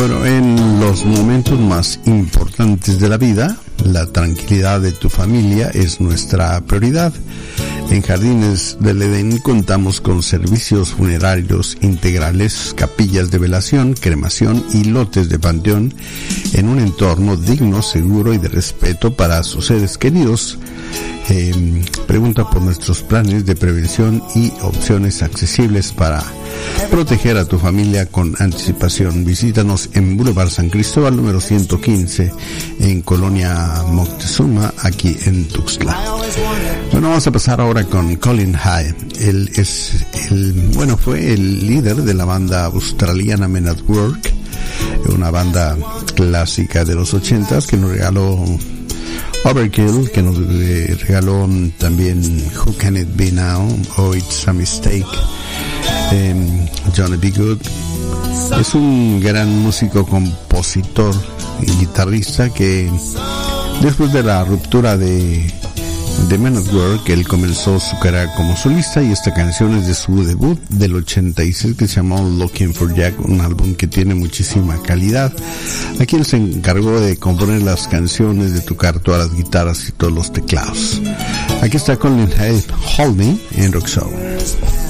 Bueno, en los momentos más importantes de la vida, la tranquilidad de tu familia es nuestra prioridad. En Jardines del Edén contamos con servicios funerarios integrales, capillas de velación, cremación y lotes de panteón en un entorno digno, seguro y de respeto para sus seres queridos. Pregunta por nuestros planes de prevención y opciones accesibles para proteger a tu familia con anticipación. Visítanos en Boulevard San Cristóbal, número 115, en Colonia Moctezuma, aquí en Tuxtla. Bueno, vamos a pasar ahora con Colin Hay. Él es fue el líder de la banda australiana Men at Work, una banda clásica de los 80s que nos regaló Overkill, que nos regaló también Who Can It Be Now o It's a Mistake. Johnny B. Good es un gran músico, compositor y guitarrista que después de la ruptura de Men at Work, él comenzó su carrera como solista, y esta canción es de su debut del 86 que se llamó Looking for Jack, un álbum que tiene muchísima calidad. Aquí él se encargó de componer las canciones, de tocar todas las guitarras y todos los teclados. Aquí está Colin Hay, Hold Me, en Rock Show.